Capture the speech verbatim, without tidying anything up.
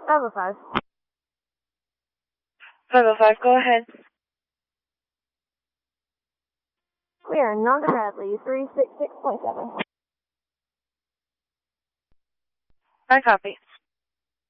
five oh five. five oh five, go ahead. We are in Nanda Bradley, three six six point seven. I copy.